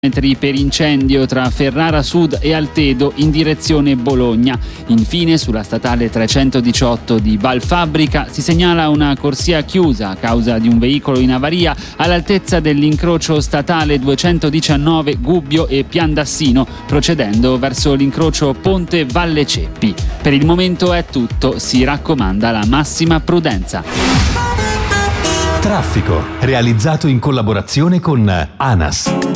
per incendio tra Ferrara Sud e Altedo in direzione Bologna. Infine sulla statale 318 di Valfabbrica si segnala una corsia chiusa a causa di un veicolo in avaria all'altezza dell'incrocio statale 219 Gubbio e Piandassino, procedendo verso l'incrocio Ponte Valle Ceppi. Per il momento è tutto, si raccomanda la massima prudenza. Traffico, realizzato in collaborazione con ANAS.